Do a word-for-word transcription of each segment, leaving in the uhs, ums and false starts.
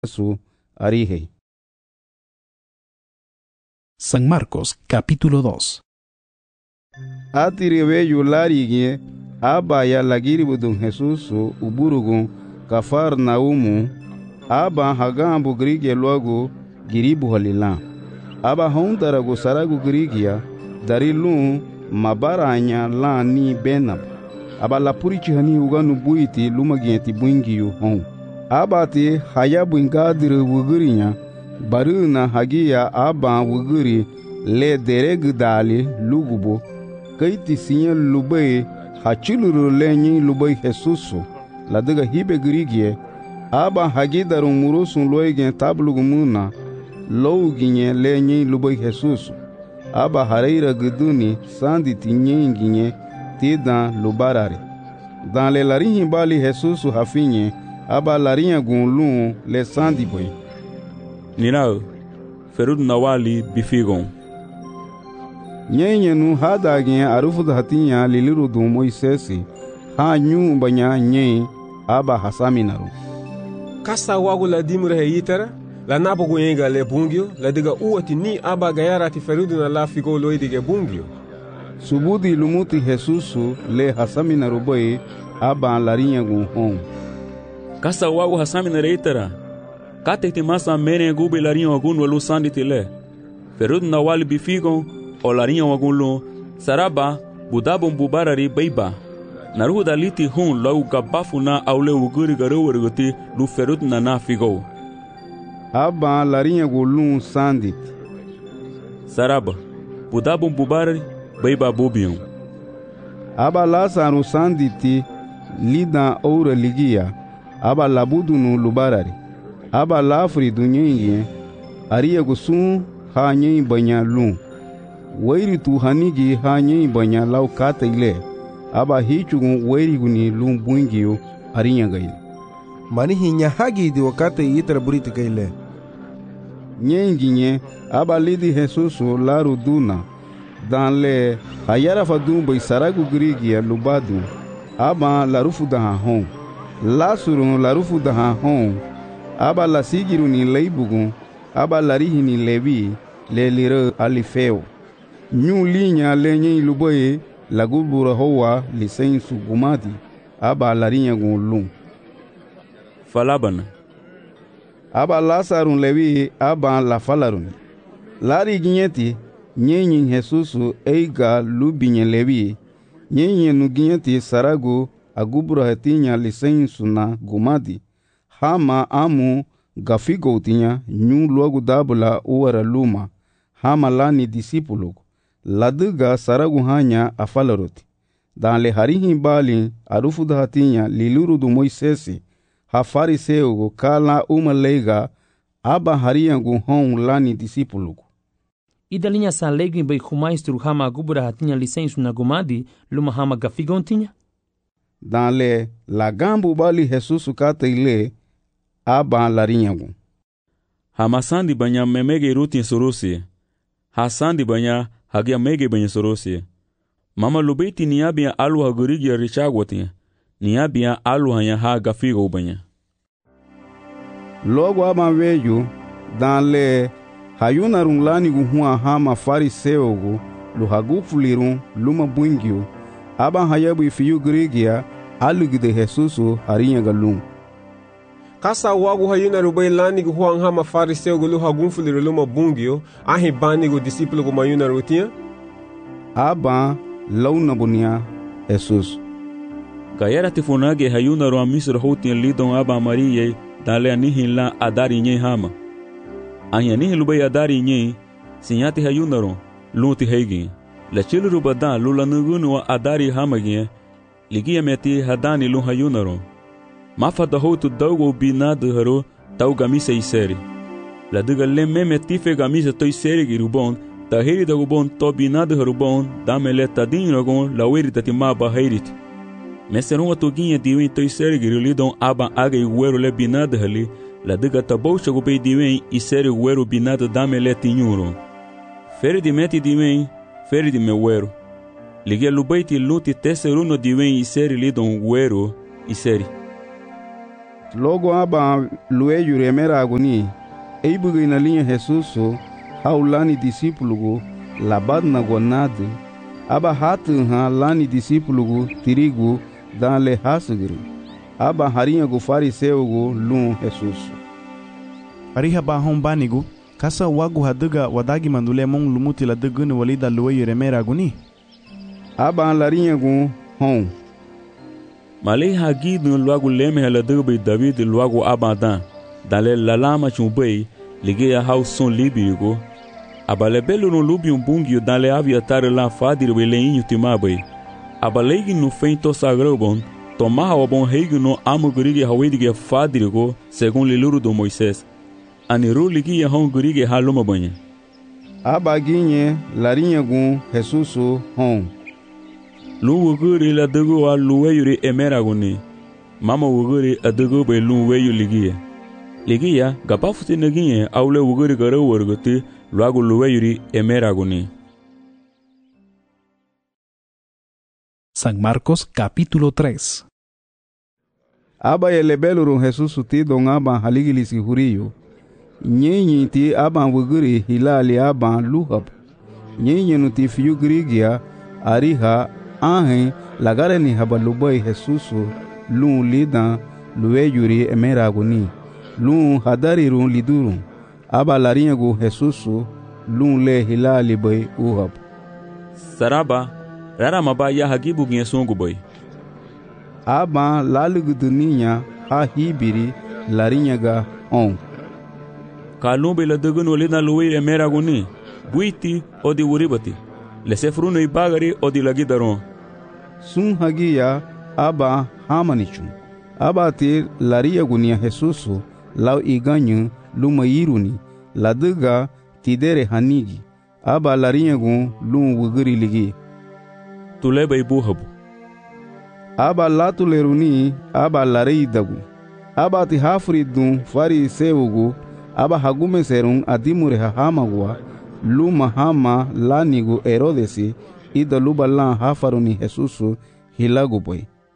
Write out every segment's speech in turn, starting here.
su arije. San Marcos capítulo dos. Atiribe yularige aba ya lagiribu dun Jesus uburugun Kafarnaumu aba hagambu grige logo giribu halila aba hondarago saragu grigia darilun mabaranya la ni benab aba lapurichi hani uganu buiti lumagienti buingiyu hon abati hayabu ingadire wugurinya baruna hagia aba wuguri le dereg dali lugubo kaiti sinya lubai hachuluru lenyi lubai Jesusu ladaga hibe grigie aba hagidaru murusun loigen tablugumuna louginye lenyi lubai Jesusu aba hareira guduni sandi tinyenginye tidan lubarare dan le larinhi bali Jesusu hafinye aba larinha gunlun le sandi boy Ninao ferud nawali bifigon nyenye nu hadagin arufu hatinya liliru du Moisesi ha nyu banya nye aba hasaminaru kasa wagu la dimre heyitara la nabogu yenga le bungyo la diga uati ni aba gayara ti ferudu na la figo loidige bungyo subudi lumuti Jesusu le hasaminaru boy aba larinha gun hon kasa wagu hasaminaru itara kate ti masa mene gubi larinha gun walu sandi tile ferudu na wali bifigon o larinha wagunlu saraba budabon bubarari beiba naruhu daliti hun lau gabafuna aule uguri garewerguti lu ferut na na figo aba larinha gulun sandit saraba budabon bubarari beiba bubion aba lasaru sanditi lida oura ligia aba labudunu lubarari aba lafri dunyenye aria gusun ha nyen banya lun wairi tu hanigi hanye banya lau kata ile aba hichugun wairi guni lum bungiyo arinya gaile mani hinya hagi di wakata yitra buriti gaile nyenginye aba lidi Jesusu laru duna dan le hayara fadun bai saragu grigia lubadu aba larufu daha hon lasurun larufu daha hon aba lasigiru ni leibugun aba larihi ni levi le lire alifeo nyu linya lenye luboye lagubura hoa lisensu gumadi aba larinya gunlun falabana aba lasarun lewi aba la falarun lari ginyeti nyenyin Jesusu eiga lubinye lewi nyenyin nu ginyeti sarago agubura hetinya lisensu na gumadi hama amu gafigo tinya nyu logu dabula uwara luma hama lani disipulo laduga saragu hanya afalaroti dan le harihi bali arufu hatinya liluru du Moisesi ha fariseugo kala uma leiga aba hariangu hon lani disipulugo idalinha sa leigo bai humaistru hama gubura hatinya lisensu na gumadi luma hama gafigontinya dan le lagambu bali Jesusu kata ile aba larinyagu hama sandi banya memege rutin sorosi ha sandi banya hagia mege banya sorosi mama lubeti niabia alu hagurigi richagwati niabia alu hanya ha gafigo banya logo aba veju dan le hayuna runglani guhua hama fariseugo lu hagufulirun luma bungio aba hayabu ifiyu grigia alugide Jesusu harinya galum kasa wagu hayuna rubai lani gu huang hama fariseu gu lu hagunfuliru luma bungio ahi bani gu disipulu gu mayuna rutia aba launa bunia Jesus gayara tifunage hayuna ru amisro hotin lidon aba mariye dale anihin la adari nye hama ahi anihin lubai adari nye sinyati hayuna ru luti heigi la chiluru badan lula nugunu wa adari hama gye ligia meti hadani lu hayuna ru mafada hotu daugo binado haro tau gamisa iseri la duga le meme tife gamisa toi seri girubon ta heri da gubon to binado harubon damele tadin rogon la weri tati maba herit meseron watoginha diwen toi seri girulidon aba aga iguero le binado hali la duga taboucha gubei diwen iseri guero binado damele tinyuro feri di meti diwen feri di mewero ligia lubaiti luti teseruno diwen iseri lidon guero iseri Logo aba lue yure meraguni. Eibuga na linha Jesuso haulani discípulo labad na gonade. Aba hatu ha lani discípulo tirigo dan le hasugri. Aba harinha go fariseu go lum Jesuso. Ariha ba hon banigo kasa wagu haduga wadagi mandule mong lumuti la duguni walida lue yure meraguni. Aba larinha go hon. Malay hagi dun luagu leme hala dugbe David luagu abadan. Dale lalama chumbei ligue a hau son libigo. Abale belo no lubi um bungio dale aviatar la fadir beleinho timabai. Abalegi no feito sagrobon. Tomar o bom rei no amugurige hawedige fadirgo segundo liluro do Moisés. Aniru ligue a hongurige haluma banha. Abaguinhe larinha gun Jesuso hon. Lu wuguri la dugu a luweyuri emeraguni. Mama wuguri a dugu be luweyu ligia. Ligia gapafuti neginye aule wuguri gara warguti luagu luweyuri emeraguni. San Marcos capítulo tres. Aba elebeluru Jesusu ti don aba haligilisi huriyo. Nyenyi ti aba wuguri hilali aba luhab. Nyenyi nuti fiyu grigia ariha ahen lagare ni habalubai Jesusu lun lidan luweyuri emeraguni. Lun hadariru liduru. Aba larinyagu Jesusu lun le hilali bai uhab. Saraba rara maba ya hagibu ginye songu bai. Aba laluguduninya ha hibiri larinyaga on. Kalumbe la dugunu lina luwe emeraguni. Buiti odi uribati. Lesefruno ibagari odi lagidaron. Sun hagia aba hamanichun. Aba te laria gunia Jesusu lau iganyu luma iruni laduga tidere hanigi. Aba laria gun lum wuguri ligi. Tuleba ibuhabu. Aba latu leruni aba larei dagu. Aba ti hafri dun fari sewugu. Aba hagume serun adimure hahamagwa. Luma hama lanigu Herodesi ida luba lan hafaruni Jesusu hilagu boy.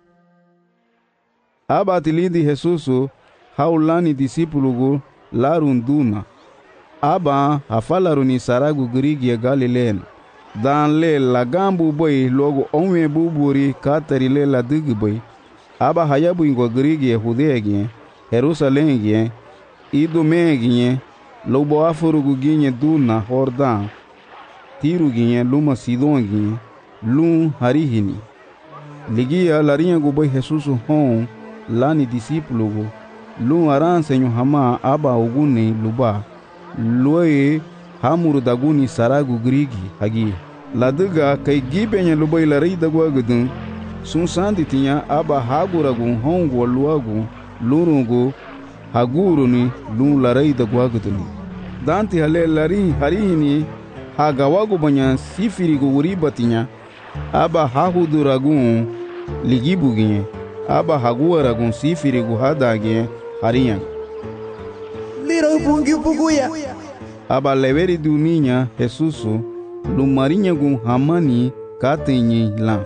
Aba tilindi Jesusu haulani disipulugu larunduna. Aba hafalaruni saragu grigia Galileen. Dan le lagambu boy logo onwe buburi katari le la digi boy. Aba hayabu ingo grigia Hudea Jerusalem gien Idume gien lobo afurugu ginye duna Hordan. Tiru ginye luma Sidon ginye lum harihini. Ligia larinha gubai Jesusu hon lani discípulo lum aran senyo hama aba uguni luba. Luoye hamuru daguni saragu grigi hagi. Laduga kai gibenya lubai larai dagwa gudun. Sun sandi tinha aba haguragun hongo luagu lurungu haguruni lum larai dagwa guduni. Danti hale lari harihini hagawagu banyan sifirigu uribatinya. Aba hahuduragun ligibuginye. Aba haguaragun sifirigu hadagye hariyan. Liro bungi buguya. Aba leveri duninya Jesusu lumarinyagun hamani katenye lan.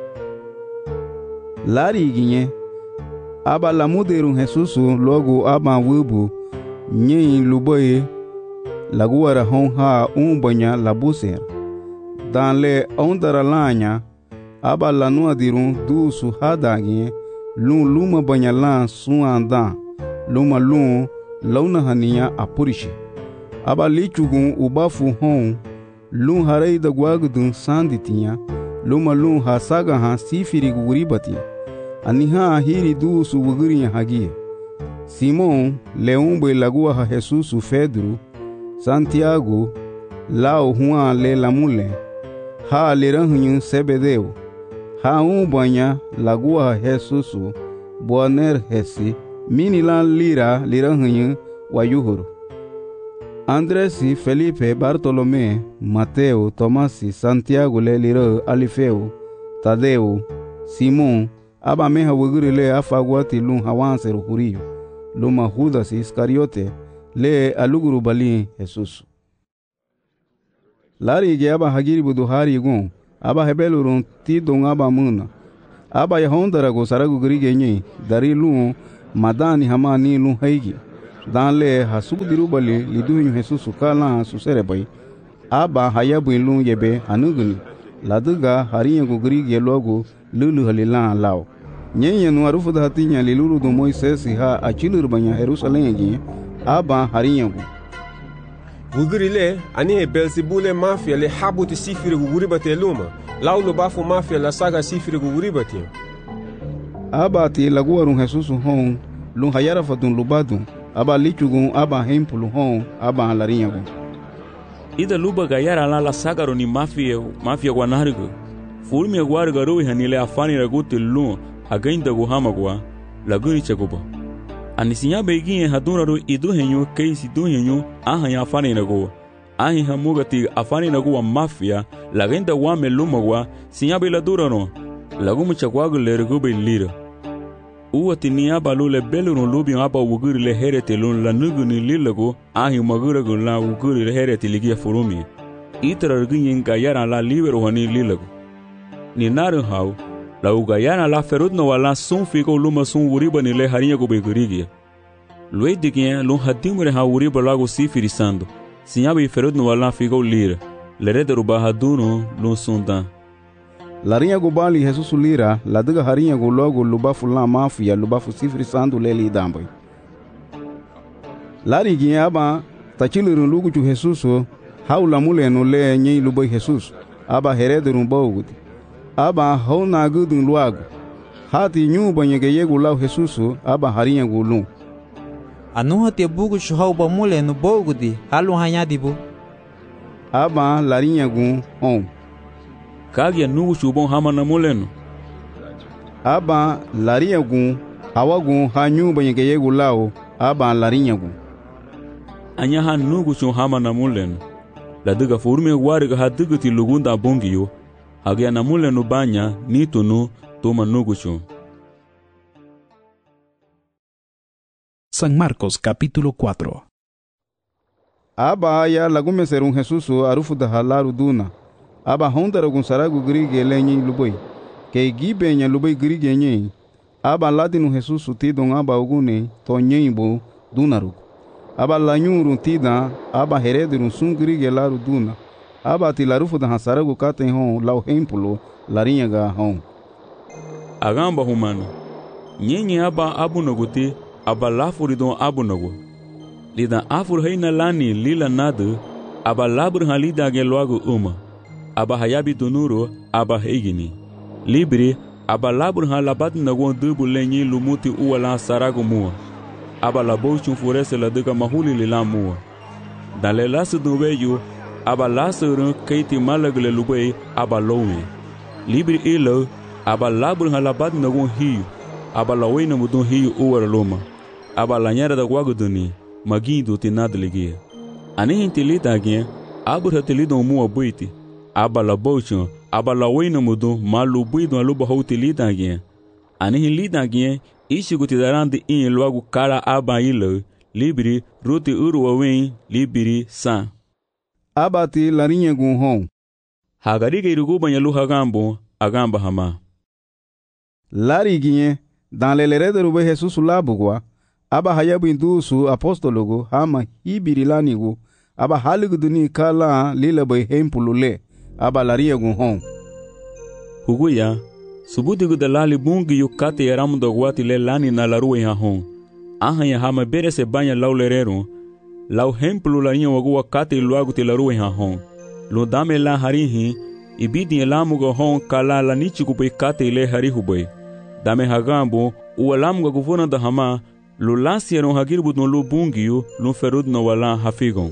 Lari ginye. Aba lamuderun Jesusu logo aba wubu nye luboye laguara hon ha umbanya labuser. Dan le ondara lanya aba lanua dirun du su hadagye lun luma banya lan su andan luma lun launa hania apurishi. Aba lichugun ubafu hon lun harei da guagudun sanditinha luma lun hasaga ha sifiri guribati. Aniha hiri du su wugurinya hagie. Simon leumbe lagua ha Jesusu Pedro Santiago lao Juan le lamule ha liranhunyu Sebedeu ha umbanya lagua Jesusu Boaner hesi minilan lira liranhunyu wayuhuru. Andresi, Felipe, Bartolomé, Mateo, Tomasi, Santiago le lira Alifeu, Tadeu, Simon aba meha wuguri le afagwati lun hawanseru huriyo. Luma Judas Iscariote le aluguru bali Jesusu. Lari ge aba hagiri buduhari gun aba hebelurun ti don aba muna. Aba yahondara go saragu grige nye dari lun madani hama ni lu haigi dan le hasubu dirubali liduhinyu Jesus kala suserebai aba hayabu lu yebe hanuguni laduga hariyangu grige logo lulu halila lao nyenye nu arufu da hatinya liluru do Moises ha achilur banya Jerusalem gi aba hariyangu Gugurile ani he Belzebule mafia le habuti sifiri guguribate luma laulo bafu mafia la saga sifiri guguribate aba ti laguarun Jesus hon lu hayara fatun lubadu aba lichugun aba hempulu hon aba halariyangu ida luba gayara la la sagaro ni mafia mafia guanargo furmi guarga roi hanile afani raguti lu againda guhamagwa laguni chagoba anisinya begin hadura ro idu henyo keisi du henyo ahanya afani nago ahi hamugati afani nago mafia lagenda wa melumagwa sinya bela dura no lagumu chagwago lergo belira uwati niya balule beluru lubi aba wuguri le herete lun la nuguni lilago ahi magura gun la wuguri le herete ligia furumi itara ginyin gayara la libero hani lilago ni naru hau la ugayana la ferudno wala sun figo luma sun wuriba ni le harinha go begurigia lue digien lun hadimure ha wuriba lago sifiri sando sinyabi ferudno wala figo lira lerede ruba haduno lun sundan Larinha gubali Jesus lira laduga harinha go logo lubafu la mafia lubafu sifiri sandu leli dambai lari giaba tachilurun lugu chu Jesus haula muleno le nyi lubai Jesus aba heredurun bawuti aba hauna gudun luagu hati nyu banyege yegu lau Jesus aba harinha go lu anu hati bugu shuhau ba muleno bawuti halu hanyadibu aba larinha go on kagia nugu shubon hama na muleno aba lariyagu hawagu hanyu banyege yegu lao aba lariyagu anya ha nugu shun hama na muleno laduga furme wariga haduga ti lugunda bongiyo hagia na muleno banya nitunu toma nugu shun. San Marcos capítulo cuatro. Aba ya lagume serun Jesus arufu da halaru duna aba hondara gun saragu grige lenyi lubai ke gibe nya lubai grige nyi aba ladinu Jesus tidon aba ogune to nyimbo dunaru aba lanyuru tida aba heredurun sun grige laru duna aba tilarufu da saragu katen hon lau hempulo larinha ga hon agamba humano nyenye aba abunaguti aba lafuridon abunagu lida afur haina lani lila nadu aba labur halida ge logo uma aba hayabi dunuro aba heigini libri aba labur halabat nagon dubu lenyi lumuti uwala sarago mua aba labochun furese la duga mahuli lila mua dale lasu duweyu aba lasu keiti malagle lubei aba lowe libri ilo aba labur halabat nagon hiu aba lawena mudun hiu uwara loma aba lanyara da gwaguduni magindo tinadligia ani intilita gen abur hatilidon mua buiti aba la bochon aba la wena mudu malu buido aluba houtilita gen ani lida gen ishiguti darande in logo kara aba ilo libri ruti uru wen libri san aba ti larinha gun hon hagariga irugu banyalu hagambo agamba hama lariginye dans le lere rube Jesus labugwa aba hayabu indusu apostologo hama hibiri lanigu aba haligu duni kala lila bay hempulule aba laria gun hon huguya subudigu dalali bungi yukate yaramu dogwati le lani na laruwe ha hon aha ya hama bere se banya lau lerero lau hempulu laria wagu kate luagu te laruwe ha hon lo dame la harihi ibidi elamu go hon kala la nichiku bay kate le harihu bay dame hagambo ualamu go guvona da hama lo lansiaron hagirbu no lo bungiyo lo ferud no wala hafigon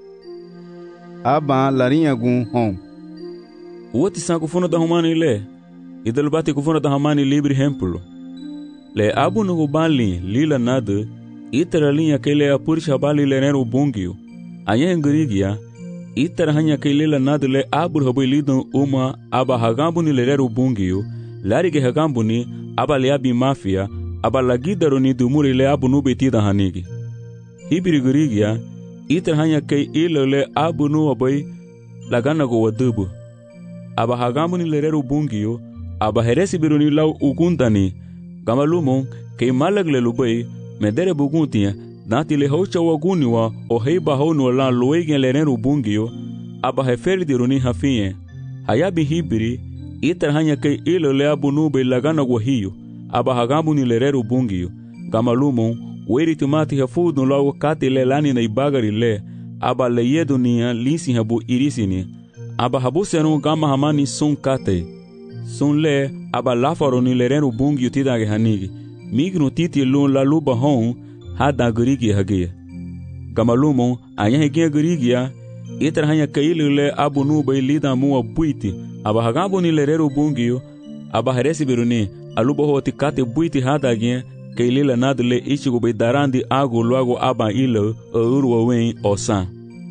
aba larinha gun hon uoti san kufuna da humani le idel bati kufuna da humani libri hempulo le abu no bali lila nada itara linha kele apur shabali le nero bungiyo anya engrigia itara hanya kele la nada le abu hobai lidon uma aba hagambu ni le nero bungiyo larige hagambu ni aba le abi mafia aba lagidaro ni dumuri le abu nu betida hanigi hibiri gurigia itar hanya kay ilo le abu nu abai lagana go wadubu aba hagambu ni lerero bungiyo aba heresi biruni lau ugundani gamalumon Kei malag le lubai, medere buguntia, dati le haucha waguniwa o hei bahonu la loegen le ren rubungio, aba heferi di runi hafinye. Hayabi hibiri, iter hanya kei ilo le abu nube lagana guahio, aba hagambu ni le re rubungio. Gamalumon, weri tumati hafudu lago kati le lani na ibagari le, aba le yedu niya lisi habu irisini. Aba habu seru gama hamani sun kate. Sun le, aba lafaro ni le ren rubungio tidage hanigi. Mignu titi lun la luba hon, hada gerigi hagia. Gamalumon, anya hegia gerigia, iter hanya kaili le abu nube lida mua buiti, aba hagambu ni le re rubungio, aba heresi biruni, aluba hoti kate buiti hada gia, kailila nadle ichigo be darandi agu luago aba ilo urwa wen osan.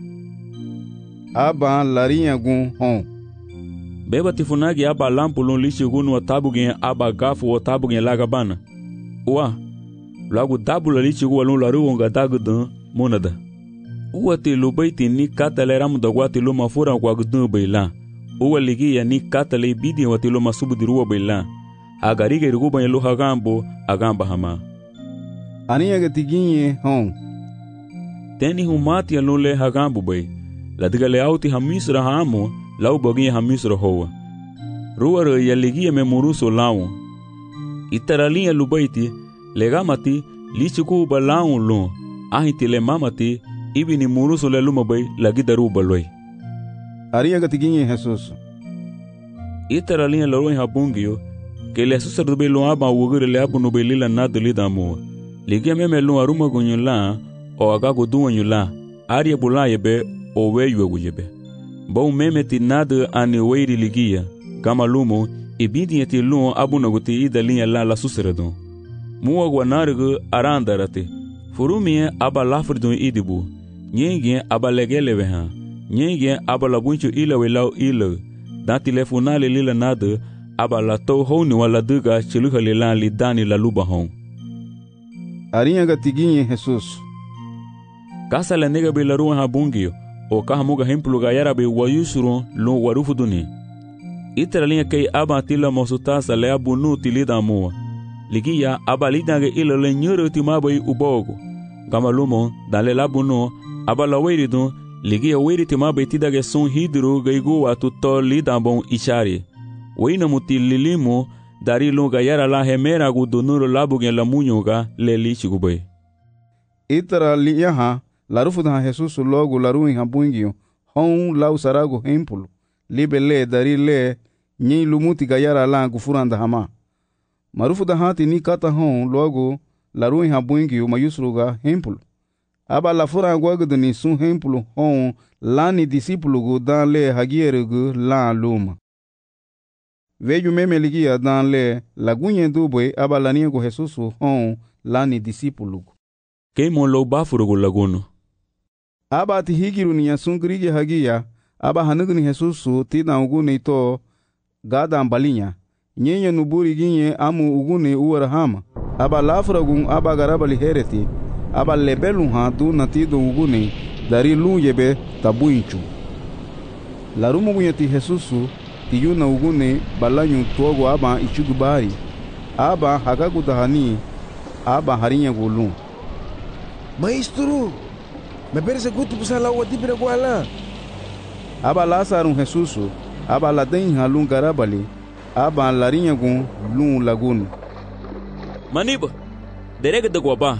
Aba larinha gun hon. Beba tifunagi aba lampulun lichigo no tabugen aba gafu o tabugen lagabana. Ua, luago dabula lichigo alun laruon gadagudan monada. Ua te lubaiti ni kataleram da guati luma fura guagudun beila. Ua ligia ni katale bidi wati luma subudirua beila. Agarige ruguba yelo hagambo agamba hama. Ania gatiginye hon. Teni humati alole hagambo bay. La diga le auti hamisra hamo, lau boginye hamisra hoa. Ruara yaligia me muruso lao. Itaralinha lubaiti, legamati, lichuku ba lao lo. Ahiti le mamati, ibi ni muruso le luma bay, lagida ruba loy. Aria gatiginye Jesus. Itaralinha loroi habungio, que le susar be lo aba wugure le abu no belila nada lida mo. Ligia meme lo aruma gonyula o agago duanyula. Aria bulaye be o weyu wuyebe. Bo meme ti nada ani weiri ligia. Gama lumo ibidi eti lo abu no guti ida linha la la susarado. Mua guanargo arandarate. Furumie aba lafridun idibu. Nyenge aba legele veha. Nyenge aba labuncho ila welau ila. Dati le funale lila nada. Aba la to honi wala duga chiluha lilan li dani la luba hon. Arinha gatiginye Jesus. Kasa la nega be la ruan habungio, o kahamuga hemplu gayara be wayusuru lo warufu duni. Itera linha kei aba tila mosutasa le abu nu tilida mua. Ligia aba lidange ilo le nyuru timabai ubogo. Gama lumo, dale labu nu, aba la weiridun, ligia weiri timabai tidage sun hidru gaigu watu to lidambon ishari. Weina muti lilimu dari lunga yara la hemera gu donuro labugen la munyuga le lichigubay. Itara liyaha larufu da Jesus logo laruin habungio hon lau sarago hempulu libe le dari le nyi lumuti gayara la gufuranda hama. Marufu da hati ni kata hon logo laruin habungio mayusruga hempulu. Aba la fura guagdu ni sun hempulu hon lani disipulu gu dan le hagierugu la luma. Veju meme ligia dan le lagunye dubwe aba laniego Jesusu hon lani disipulu. Keimon lo bafurugu laguno. Aba ati higiru ni yasungrige hagia aba hanugu ni Jesusu tina ugune ito gada ambalinya. Nyenye nuburi ginye amu ugune uwarahama. Aba lafuragun aba garabali hereti. Aba lebelun ha du natido ugune dari luyebe tabuinchu. Larumu gunyati Jesusu tiyuna ugune balanyu togo aba ichugubari. Aba hagagu dahani aba harinya gulun. Maestro, me parece gutu pusala wa dibira gwala. Aba Lazarun Jesusu, aba laden halun garabali, aba larinha gun lun lagun. Maniba, derega de guaba.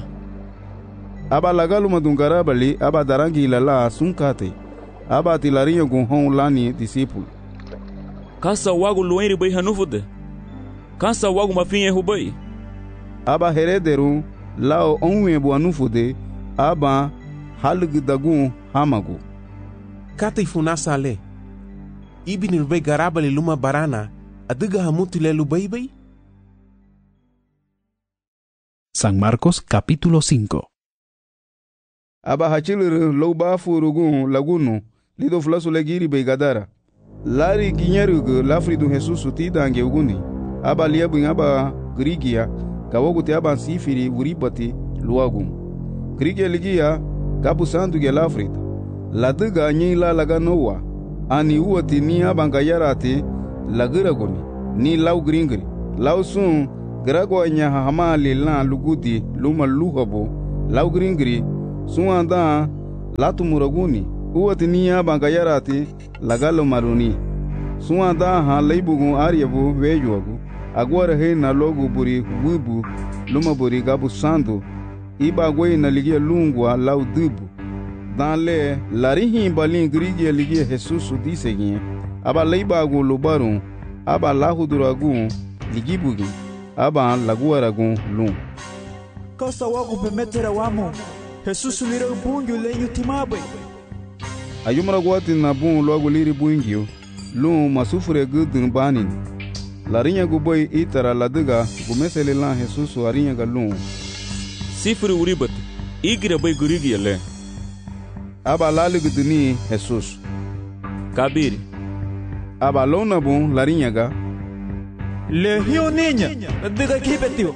Aba lagalu madun garabali, aba darangi lala sunkate. Aba ti larinha gun hon lani discípulo. Kasa wagu luenri bai hanufude. Kasa wagu mafinye hubai. Aba herederu lao onwe bu anufude, aba halg dagun hamagu. Kata ifunasa ale. Ibi nirbe garabali luma barana, adiga hamutile lubaibay. San Marcos capítulo cinco. Aba hachilur lo bafurugun lagunu, lido flasu legiri be gadara. Lari ginyerugu lafridu Jesusu tidange uguni. Aba liabu aba grigia, gawogu aba sifiri uribati luagum. Grigia ligia, gabu sandu ge lafrida. Ladiga nyi la laga noa. Ani uati ni aba ngayarati lagiraguni. Ni lau gringri. Lau sun Grago nya hama lilan lugudi luma luhabo laugringri suanda latumuraguni uwati niya bangayarati lagalo maruni suanda ha leibugu aryabu vejuagu agora he na logo buri wibu luma buri gabu sandu iba gwe na ligia lungwa laudubu dans le larihi balin grigia ligia Jesus disegin aba leibagu lubaru aba lahuduragu ligibugi aba laguaragu lum kasa wagu bemetera wamo Jesus lira bungyo lenyu timabe ayumara gwati na bun logo liri bungyo lum masufure gudun banin larinya guboy itara ladiga gumesele lan Jesus arinya galum sifuri uribat igira bay gurigi le aba laliguduni Jesus kabiri aba lona bun larinya ga le hiyo niña diga kibetio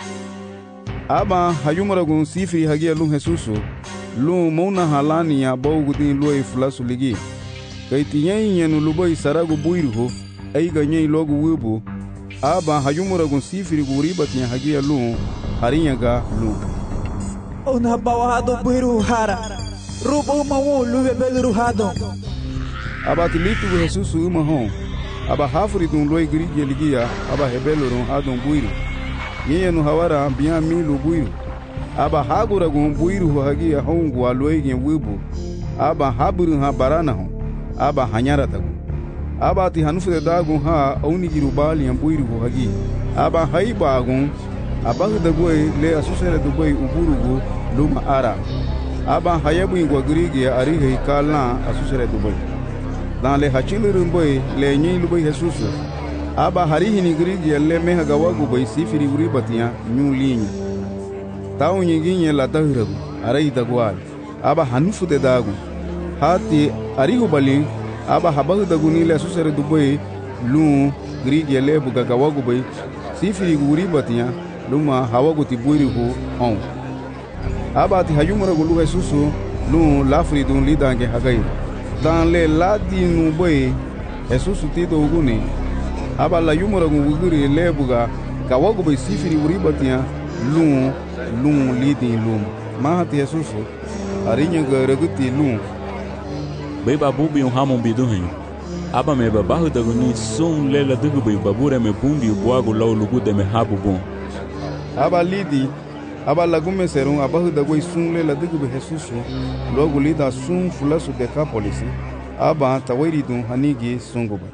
aba hayumara gun sifiri hagia lum Jesus lum mona halani ya bawgudin loy flasu ligi kaitiyen yenu luboy saragu buirho ay ganyei logo wibu aba hayumara gun sifiri guribatnya hagia lum harinya ga lum ona bawado buiru hara rubo mawo luwe belru hado aba tilitu Jesus uma hon aba hafuri dun loy grigi ligia aba hebeloro hadon buiru yenu hawara biya milu buiru aba hagura gun buiru hagia hongu aloy gen wibu aba haburu ha barana hon aba hanyara tagu aba ti hanufude dagun ha auni girubali en buiru hagi aba haiba gun aba dagoy le asusere dubai uburugo luma ara aba hayabu ingwa grigi ari he kala asusere dubai dans le hachilurum boy le nyi lubai Jesus aba harihi ni grigi le meha gawagu boy sifiri uribatia nyu linyi taw nyingi la tahirabu arai dagwal aba hanufu de dagu hati arihu bali aba habahu daguni le asusere dubai lu grigi le buga gawagu boy sifiri uribatia luma hawagu tibuiri ho on aba ti hayumura gulu Jesus lu lafri dun lidange hagai dans le ladinu boy Jesus tito uguni aba la yumura guguri lebuga kawagu boy sifiri uribatia lu lu lidin lum mahati Jesus arinya garaguti lu bay babubi un hamon bidun aba me babahu daguni sun lela dugu bay babure me bungi boagu law lugu de me habu bon aba lidi aba lagume serum abahu dagoi sunle la dugu be Jesus logo lida sun fulasu de capolisi aba tawiri dun hanigi sunguba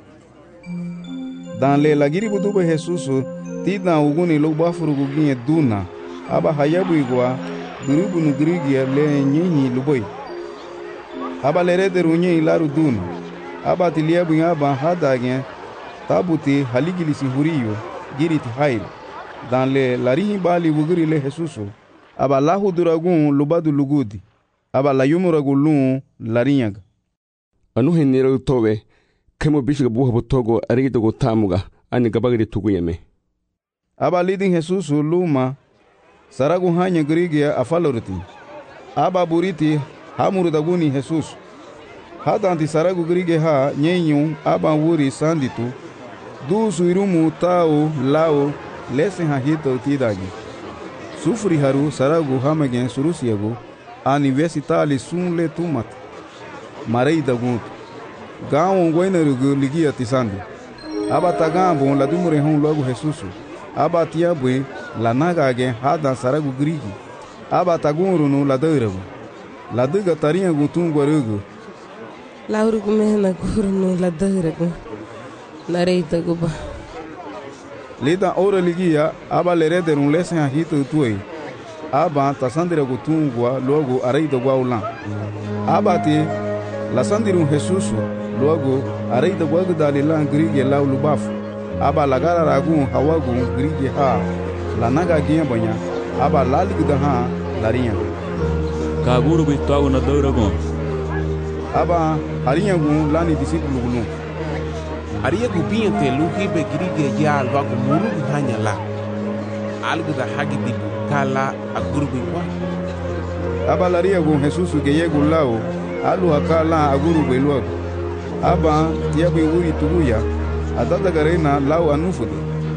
dans le lagiri budu be Jesus tida uguni lo bafuru guginye duna aba hayabu igwa gurubu nu grigi le nyinyi luboi aba lere de runye ilaru duna aba tiliabu aba hadagen tabuti haligilisi huriyo giriti hairi dans le larihi bali wuguri le Jesus aba lahu duragun lubadu lugudi aba la yumuragu lu larinyaga anu hinira towe kemo bishiga buha botogo arigito go tamuga ani gabagiri tuguyeme aba lidin Jesus luma saragu hanya grigia afaloriti aba buriti hamuru daguni Jesus hadanti saragu grige ha nyenyu aba wuri sanditu du suirumu tao lao lesen ha hito tidagi sufuri haru saragu hamagen surusiagu universitali sunle tumat marei dagut gawo goinerugu ligia tisandi aba tagambo la dumure hon logo Jesus aba tiabwe la nagage hada saragu grigi aba tagurunu la deuragu la diga tarinha gutungu rugu la urugu mehna gurunu la deuragu la reita guba lida ora ligia aba lereder un lesen a hito tuei aba tasandira gutungwa logo areida gwaulan aba ti la sandiru Jesus logo areida gwagu dalilan grige laulu bafu aba lagara ragu hawagu grige ha la naga giya banya aba laligda ha larinya kaguru bitau na dauragon aba harinya gu lani disipulu gulu ariya gubinha te luki be grige ya alwa ko mulu hanya la algu da hagi di kala agurbi wa aba laria go Jesus ge yegu lao alu akala agurbi lo aba tiabu wuri tuguya adada garena lao anufudi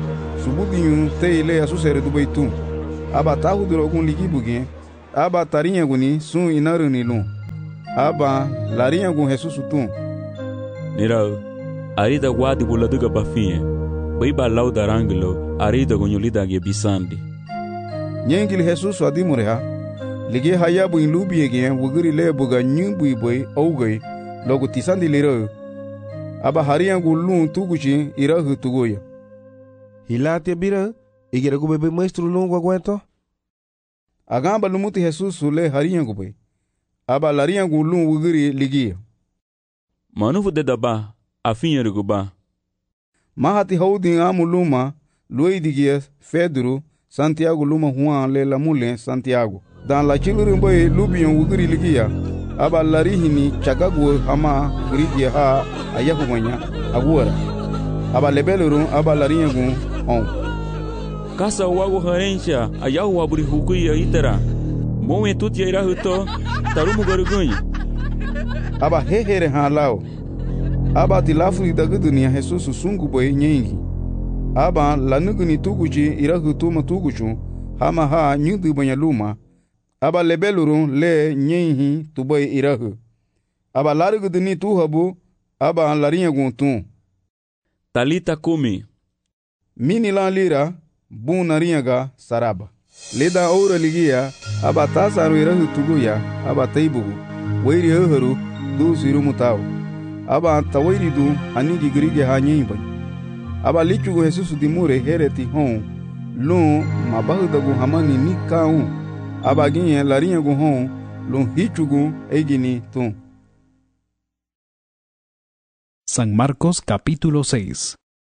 subudinho te ile asusere do beitum. Aba tahu duro gun ligi bugin. Aba tarinha guni sun inaruni lum. Aba larinha gun Jesus tum. Nirau, arida guadi buladuga bafinha. Baiba lau daranglo, arida gunyulida ge bisandi. Nyengil Jesus adimureha. Ligi hayabu in lubi again, wuguri le buga nyumbu boy, ougay, logo tisandi liro. Aba hariangu lun tuguchi irahu tugoya. Hilate bira, igera go bebe maestro longo aguento? Agamba lumuti Jesus le hariangu boy. Aba lariangu lun wuguri ligia. Manufu de daba, afinha ruguba. Mahati holding amu luma, Luei digia, Pedro, Santiago luma Juan le la mule Santiago. Dans la chilurumboy lubion wuguri ligia. Aba larihini chagagu hama grigia ha ayahumanya agura. Aba lebelurun aba lariangu on. Kasa wago harencha ayahu aburi hukuya itera. Moe tuti ira huto tarumu garugunyi. Aba hehere ha lao. Aba tilafuri dagu dunia Jesus sungu boy nyengi. Aba lanuguni tuguchi ira huto matuguchu hama ha nyudu banyaluma. Aba lebelurun le nyenhi tuboy irahu. Aba laruguduni tuhabu, aba lariangun tun. Talita kumi. Mini lan lira, bun narianga saraba. Leda oura ligia, aba tasaru irahu tuguya, aba taibugu. Wairi hoharu, du siru mutau. Aba tawairi du, anigi grige ha nyenbay. Aba lichugu Jesus dimure hereti hon. Lun mabahudagu hamani ni kaun. Abaginha larinha guhon, lum hichugu egini tum. San Marcos capítulo seis.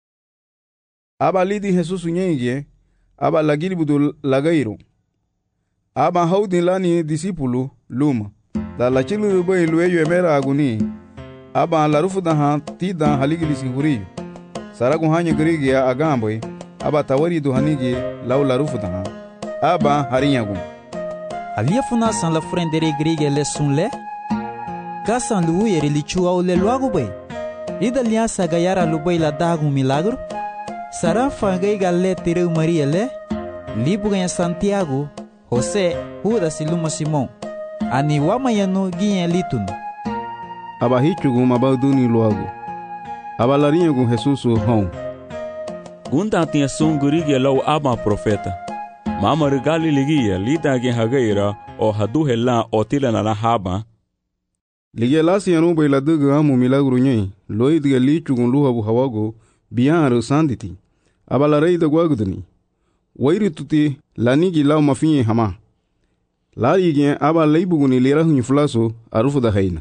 Aba lidi Jesus unyenje, aba lagilibudu lagairo. Aba haudin lani discípulo luma. Da la chilu boy lueyo emera aguni. Aba la rufu daha tida haligilisi huriyo. Saragu hanya grigia agamboy, aba tawari du hanigi lau la rufu daha. Aba harinyagu. Alia funa san la frendere grige le sunle? Kasan lu yeri li chua o le luago bay. Ida liasa gayara lu bay la dagu milagro? Sara fangay galle tireu Maria le? Libu ganha Santiago, José, Judas e Luma Simão. Ani wamayanu ginha litun. Aba hichugu mabaduni luago. Aba larinha com Jesus hon. Gunda tinha sun gurige lau aba profeta. Mama regali ligia lida gen hagaira o hadu hela o tila na la haba. Ligia lasi yanu bay la duga amu milagro nyei. Loi diga lichu gun luha bu hawago biyan aro sanditi. Aba la rei da guagudani. Wairi tuti lanigi lau mafinye hama. Lari gen aba leibu guni lira hunyi fulaso arufu da haina.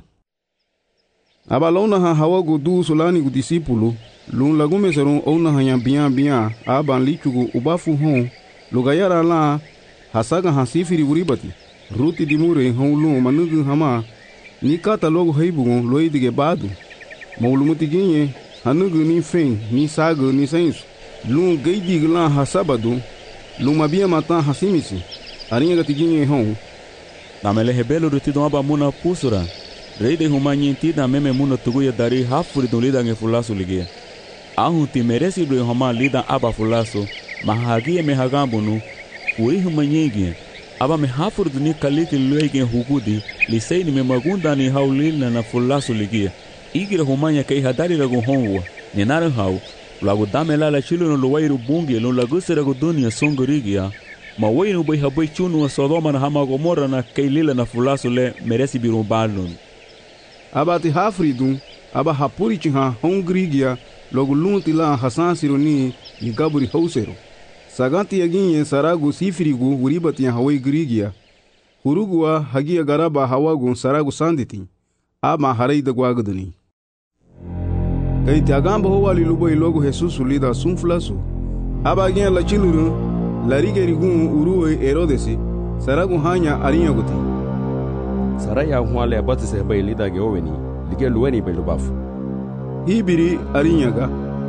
Aba launa ha hawago du solani gu disipulu. Lun lagume serun ouna hanya biyan biyan aba lichu gu ubafu hon. Lugayara la hasaga hasifiri uribati ruti dimure honlu manugu hama ni kata logo heibugon loidige badu maulumuti ginye hanugu ni fen ni sago ni sens lun geidi glan hasabadu luma bia mata hasimisi aringa gatiginye hon namele hebelo ruti do aba muna pusura reide humanyi tida meme muna tuguya dari hafuri do lida nge fulasu ligia ahu ti meresi do hama lida aba fulasu mahagie me hagambunu uri humanyegi aba me hafur duni kaliki luege hugudi liseini me magunda ni haulina na fulasu ligia igira humanya kai hadari ragu honwa ni naran hau lagu damela la chilu no luwairu bungi lo lagu seragu dunia songorigia ma wainu bai habai chunu Sodoma na hama Gomorra na kai lila na fulasu le meresi birumbalun aba ti hafridun aba hapuri chiha hongrigia logu lunti la hasan sironi ni gaburi hausero Saganti yaginye saragu sifirigu uribati ya hawai grigia. Hurugua hagia garaba hawagu saragu sanditi. Ama haraida guagaduni. Gaiti agamba hoa lilubo ilogu Jesus lida sunflasu. Aba agia la chiluru, la rigerigun uruwe erodesi, saragu hanya arinyaguti. Saraya huale abati seheba ilida geoweni, lige luweni belubafu. Hibiri arinyaga.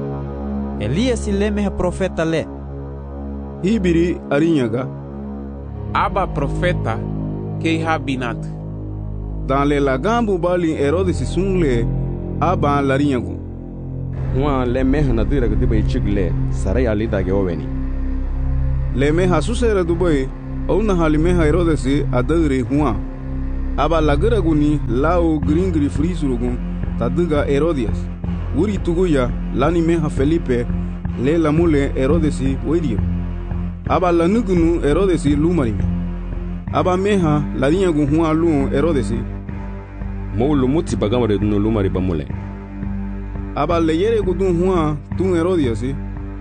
Elias ileme profeta le. Hibiri arinyaga. Aba profeta que habinat. Dans le lagambu bali Herodes sungle aba larinyagu. Hua le meha na dira ga dibai chigle sarai alida ge oweni. Le meha susera dubai au na hali meha Herodesi adagre hua. Aba lagira guni lao gringri frisurugun tadiga Herodias. Uri tuguya lani meha Felipe le lamule Herodesi weirio. Aba lanugunu Herodesi lumarime. Aba meha laniya gun hua lu Herodesi. Mo lumuti bagamare dunu lumari bamule. Aba leyere gudun hua tun Herodiasi.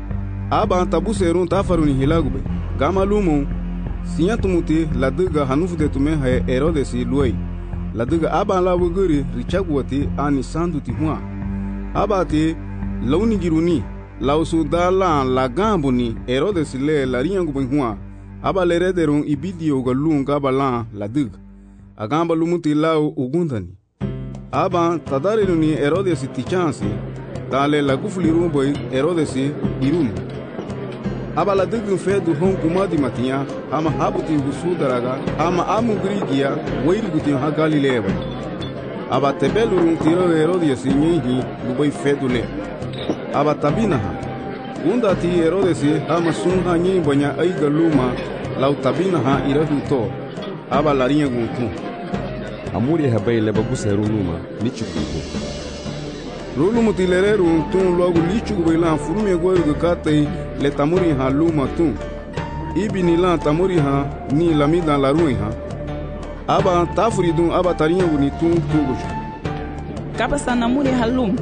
Aba tabuserun tafaruni hilagube. Gama lumu sinya tumuti ladiga hanufde tumeha Herodesi luei. Ladiga aba la wuguri richagwati ani sanduti hua. Aba ti launi giruni lausu dala la gambuni Herodesi le la riangubin hua. Aba le rederun ibidio galun gabala ladig. Agamba lumuti lau ugundani. Aba tadareluni Herodesi tichansi dale la gufuli rumboi Herodesi iruli. Aba la digin fedu hon kumadi matia ama habuti gusu daraga ama amu grigia weiri gutin ha Galileva. Aba tebelurun tiro Herodesi nyehi lubai fedu le. Aba tabinaha unda ti Herodesi ama sunha nyehi banya aiga luma lau tabinaha irahu to. Aba larinha guntu. Amuri habai le baguseru luma lichukugo. Lulu mutilereru tun logo lichugo ilan furume goyo gakate le tamuri ha luma tun. Ibi ni lan tamuri ha ni lamida la ruin ha. Aba tafridun aba tarinha guni tun tugujo. Kaba sanamuri ha lum.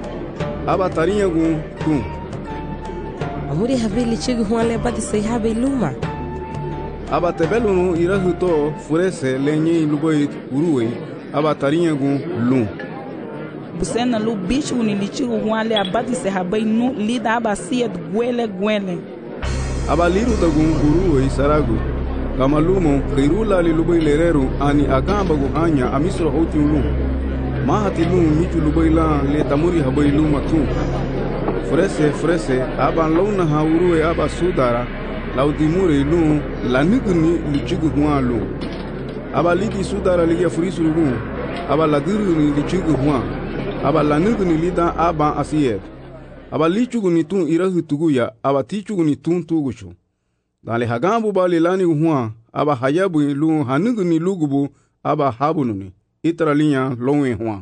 Aba tarinha gun tun. Amuri habai lichugo huan badi sei habai luma. Aba tebelunu irahuto furese lenye luboi uruwe aba tarinha gun lum. Busena lu bicho ni lichigo huan le abadi se habai nu lida aba siet gwele gwele. Aba liru tagun uruwe saragu. Kama lumo khirula li luboi lereru ani agamba guhanya amisro hoti lum. Mahati lum michu luboi la le tamuri habai luma tu. Furese furese aba launa ha uruwe aba sudara. Laudimure lu la niguni lichigu hua lu. Aba ligi sudara ligia furisuru lu. Aba la diruni lichigu hua. Aba la niguni lida aba asiyed. Aba lichugu ni tun irahu tuguya. Aba tichugu ni tun tugushu. Dale hagambu bali lani hua. Aba hayabu lu haniguni lugubu. Aba habununi. Itra linya lonwe hua.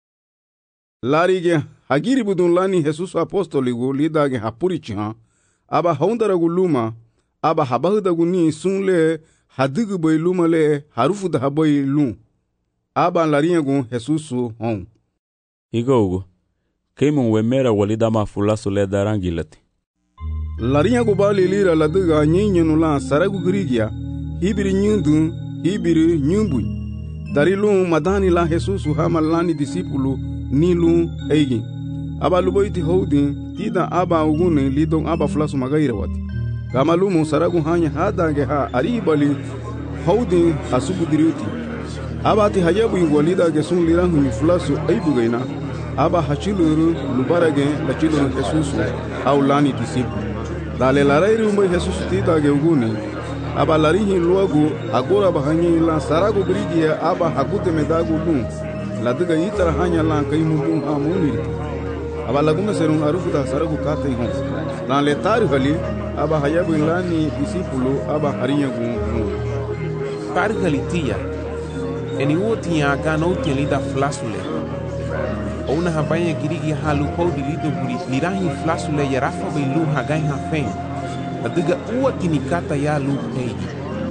Larige hagiri budun lani Jesus apostoligu lidage hapurichiha. Aba haundaragu luma. Aba habahudagu ni sunle hadigu boy luma le harufu da haboy lum. Aba larinhagu Jesusu hon. Igogo. Keimun wemera walida mafulasu le darangilati. Larinhagu bali lira ladiga nyinyenu la saragu grigia. Hibiri nyundu, hibiri nyumbui. Dari lum madani la Jesusu hama lani disipulu ni lum eigi. Aba luboiti houdin tida aba ugune lidong aba fulasu magaira wati. Kama lumo saragu hanya hadange ha aribali houdin asubu diriuti. Aba ati hayabu ingwalida gesun lirangu ni fulasu aibugaina. Aba hachiluru lubarage la chiluru Jesusu au lani disipu. Dale larairi umbe Jesusu tida ge ugune. Aba larihi luagu agora bahanyi la saragu grigia aba hakute medagu lum. Ladiga itara hanya lan kaimu lum ha muniriti. Aba lagume serun arufu da saragu kate ihon. Dan le tari hali aba hayabu lani disipulu aba harinya gun. Tari hali tia. Eni woti ya gana uti lida flasule. Ona habaya girigi halu podi lido buri lirahi flasule ya rafa bilu hagai hafen. Adiga uwa kinikata ya lu peji.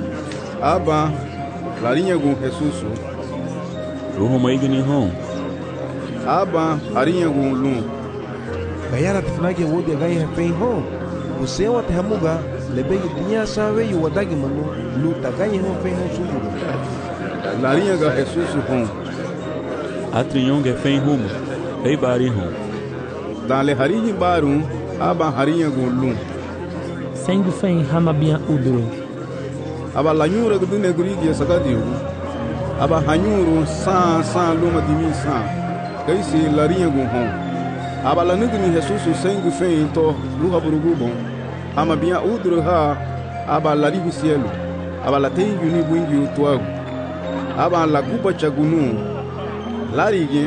Aba larinya gun Jesusu. Ruho maigini hon. Aba harinya gun lum. Gayara tifunage wodi gai hafen hon. Usewa tehamuga lebegi dunia sawe yu wadagi manu lu tagaye hon fe hon sumuru. Larinha ga Jesusu hon. Atrinyonge fen humo. Ei bari hon. Dale harinha barum aba harinha gun lum. Sengu fen hama bian udro. Aba lanyura gudune gurigi sagadiu. Aba hanyuru sa sa luma dimi sa. Kaisi larinha gun hon. Aba la nugni Jesusu sengu fen to luha burugubon. Ama bian udro ha aba la rivi cielo. Aba la tengu ni buingi utuagu. Aba la guba chagunu. Larige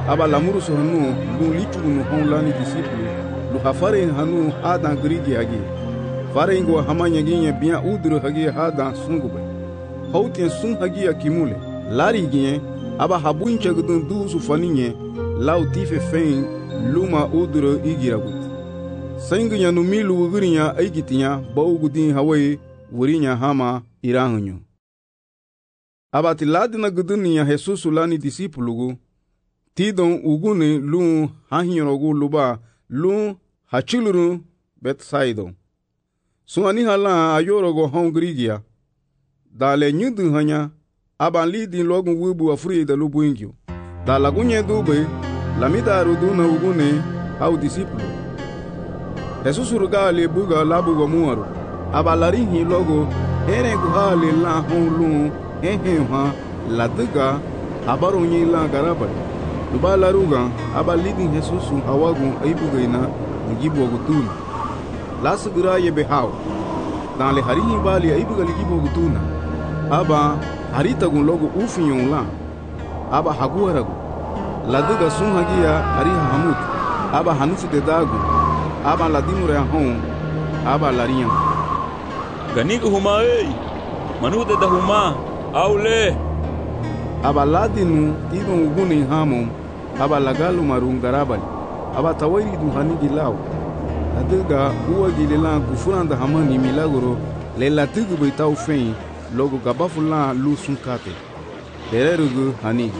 aba lamuru so hanu lu lichu nu hon lani disiplu lu hafare hanu hadan grigi hagi fare ingo hamanya ginye biya udru hagi hadan sungube hautien sun hagi akimule lari ginye aba habuncha gudun du su faninye lau tife fein luma udru igira gut sainginya nu milu ugurinya aigitinya baugudin hawai wurinya hama irahunyu abati ladina guduniya Jesus lani disipulugu tidon ugune lu hahirogu luba lu hachiluru Bethsaida suani hala ayorogo hongrigia dale nyudu hanya aban lidin logun wubu afri da lubuingyo dala gunye dube lamida ruduna ugune au disipulu Jesus rugali buga labugo muaru abalari hi logo ere guhali la holu ehe ha laduga abaronyi la garaba dubala ruga abalidi Jesus hawagu aibugaina ngibo gutuna lasugura yebe haw dans le harihi bali aibuga ligibo gutuna aba harita gun logo ufinyon la aba haguaragu laduga sunhagia ariha hamut aba hanufu de dagu aba ladimure hon aba lariyan ganiga huma ei manude da huma aule aba ladinu tidon uguni hamon aba lagalu marun garabali aba tawiri du hanigi law aduga uwa gilela gufuranda hamani milagro le latigu beitau fein logo gabafula lu sunkate dererugu hanigi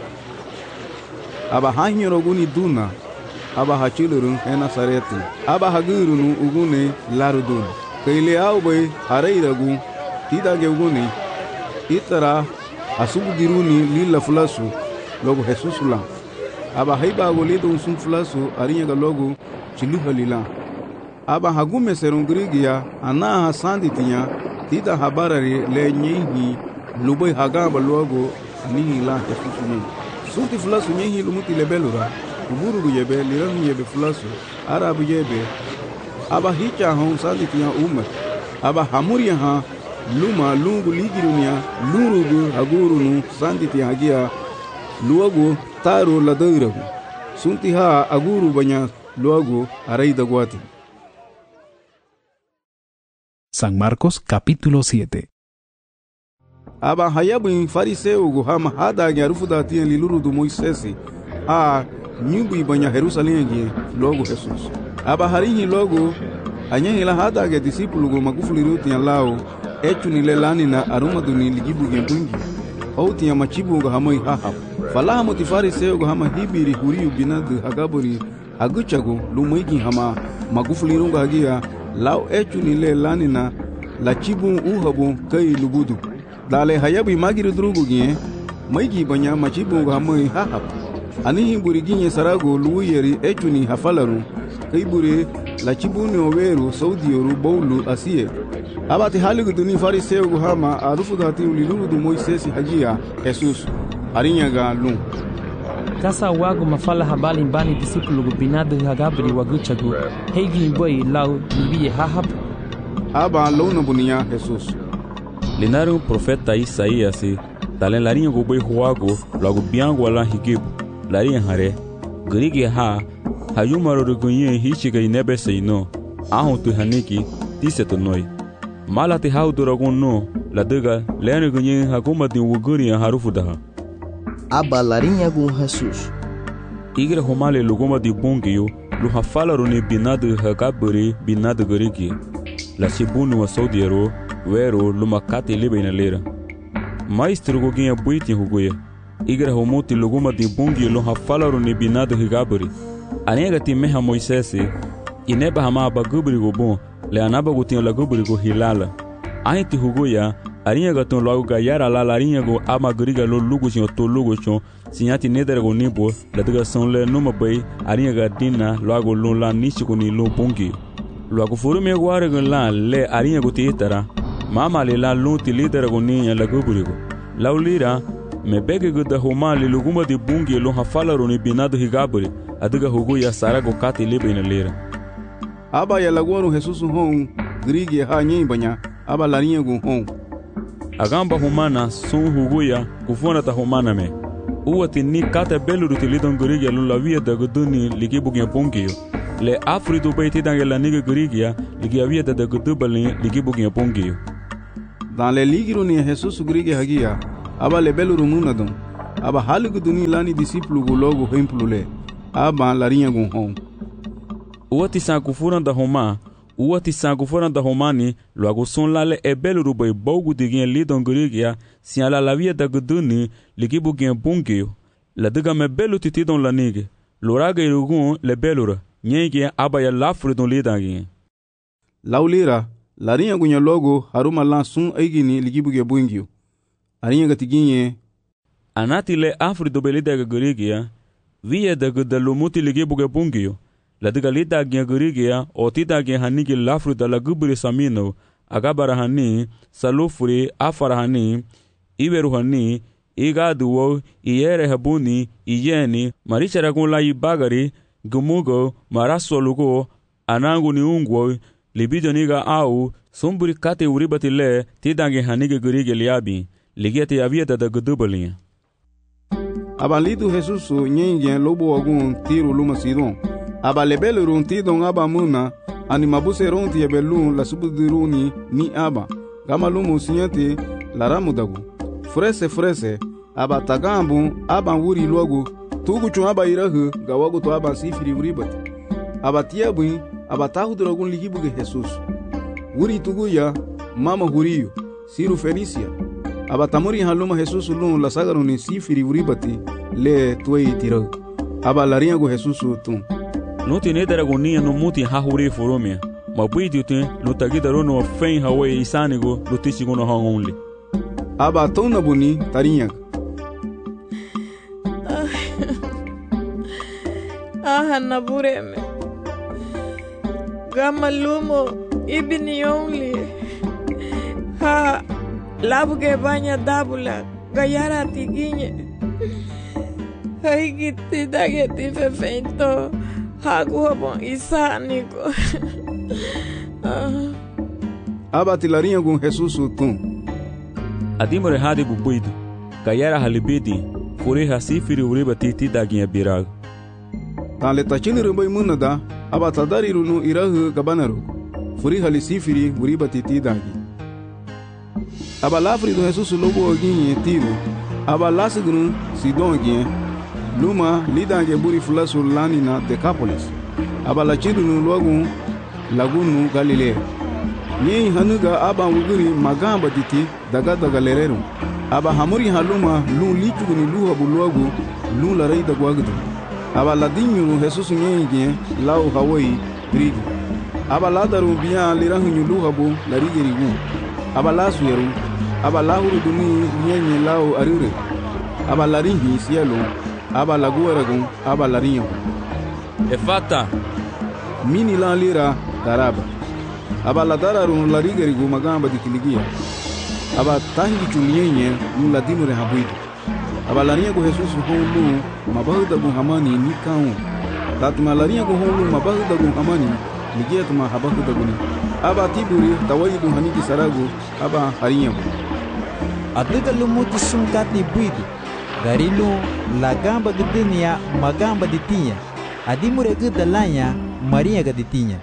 aba hanyoro guni duna aba hachilurun ena sareti aba hagurunu ugune larudun kaile aube areiragu tidage ugune itara asubu diruni lila fulasu logo Jesus la aba haiba golido sun fulasu arinya logo chiluha lila aba hagume serungrigia ana hasandi tinya tida habarari le nyihi lubai hagamba logo ni la Jesus ni sunti fulasu nyihi lumuti lebelura uburu yebe liran yebe fulasu arabu yebe aba hicha hon sandi tinya umma aba hamuria ha luma lungu ligirunia lurugu agurunu sandi tinya hagia luago taro ladairagu sunti ha aguru banya luago araida guati. San Marcos capítulo siete. Aba hayabu fariseu go hama hada nyarufu da tinya liluru do Moisesi a nyumbu banya Jerusalem gi logo Jesus aba harihi logo anyehi la hada ge disipulu go magufuli ruti ya lao echu ni lelani na aruma duni ligibu ge bungi auti ya machibu go hamoi haha falaha motifari seo go hama hibiri huriu binadu hagaburi aguchago lumaigi hama magufuli runga hagia lao echu ni lelani na la chibu uhabu kai lugudu dale hayabi magiru drugu gi maigi banya machibu go hamoi haha anihi buriginye sarago luuyeri echuni hafalaru kaibure la chibuni oweru saudi yoru bowlu asiye abati haligu duni fariseu guhama arufu dati uliluru du Moisesi hajia Jesus arinyaga lu kasa wagu mafala habali mbani disipulu binadu hagabri waguchagu hegi boy lau nibiye hahab aba lona bunia Jesus linaru profeta Isaías talen larinha go boy huago logo biango wala higibu larinha hare grigi ha hayumaro rugunye hichiga inebe seino ahon tu haniki tiseto noi malati hau duragun no ladaga lene gunye haguma di wuguri harufu daha aba larinha gun Jesus igre homale luguma di bungio lu hafala runi binadu hagaburi binadu grigi la sibunu wa saudiero wero lumakati libena lera maestro goginha buiti huguye igre homuti luguma di bungio lu hafala runi binadu hagaburi anega ti meha Moisesi ineba hama bagubri go bon le anaba go tin la gubri go hilala ainti hugoya arinha gaton logo gayara la larinha go amagriga lo lugo sin to lugo chon sinyati nedere go nibo la daga son le numa bay arinha gadina logo lo la nichiko ni lo bongi logo furu me gware go la le arinha go titara mama le la lo ti lidere go ni la gubri go laulira me bege go da homali luguma di bungi lo hafala roni binado higabri adiga hugo ya sarago kati libe ina lera aba ya lagwaru Jesus hon grigi ha nyi banya aba larinha gu hon agamba humana sun hugo ya kufona ta humana me uwati ni kata beluru ti lidon gurigia lu la via da guduni ligi bugia pongio le afridu bay ti dange la niga gurigia ligi avia da da gudubali ligi bugia pongio. Dans les ligiro ni Jesus gurigia hagia aba le beluru munadon aba halu guduni lani disciplu gu logo hempulule aba larinha gun hom. Uwati sa kufuran da homa uwati sa kufuran da homani logo son lale e beluru bay bogu digien lidon gurigia si ala la via da guduni ligi bugia pongio la diga me belu ti ti don la nige loraga irugun le belura nyenge aba ya lafru don lidangi laulira larinha gunya logo haruma lan sun aigini ligi bugia bungio arinha gatiginye anati le afri do belida gurigia via da gudalumuti ligi bugia bungio la diga lida gya gurigia o ti da gya hanigi lafru da la gubri samino agabara hani salufuri afara hani iberu hani igaduwo iyere habuni iyeni marichara gun la ibagari gumugo marasolugo anangu ni ungwo libido niga au sumburi kate uribati le tidange hanige gurige liabi ligete avieta da gudubali abalidu Jesus nyenge lobo wagun tiru luma sidon abalebele runti don aba muna animabuse ronti yebelun la subudiruni ni aba gama lumu sinyate laramu dagu frese frese aba tagambu aba wuri logo tugu chun aba irahu gawago to aba sifiri uribati aba tiabu aba tahu drogun ligibuge Jesus wuri tugu ya mama huriyo siru Felicia aba tamuri haluma Jesus lun la sagaruni sifiri uribati le tuei tiro aba larinha go Jesus tun no tiene dragonia no muti ha huri foromia mabuidi tun lutagida no fen hawe isanigo lutisigo no hangonle aba tona buni tarinha ah nabureme gama lumo ibini only ha labuge banya dabula gayara tiginye haigiti dageti fefento hagu bon isanigo aba tilarinha gun Jesus tun adimore hadi bubuido gayara halibidi fure hasifiri uriba titi daginha birago dans le tachini rumbai munada aba tadariru no irahu gabanaru furi hali sifiri uriba titi dagi aba lafri do Jesus lobo oginye tiro aba lasigunu sidon gien luma lidange buri fulasu lani na Decapolis aba lachidu no logun lagunu Galilea ni hanuga aba wuguri magamba titi daga daga lerero aba hamuri haluma lu lichuguni lu habuluagu lu la reida guagdu aba ladinyu Jesus nyenge lau hawai rigi aba ladaru biya lirahu lu habu la rigerigu aba lasu yeru aba lahuru duni nyenye lau arure aba laringi sielo aba laguaragu aba larinyo efata mini la lira daraba aba ladararu la rigerigu magamba dikiligia aba tahi chunyenye nu ladimure habuidu aba larinha go Jesus holu mabahuda go hamani ni kaun tatma larinha go holu mabahuda go hamani ligia tuma habahuda go ni aba tiburi tawaidu haniki sarago aba harinha adiga lumuti sumkati buidu garilu lagamba gudenia magamba ditinha adimure gudalanya maria gaditinha.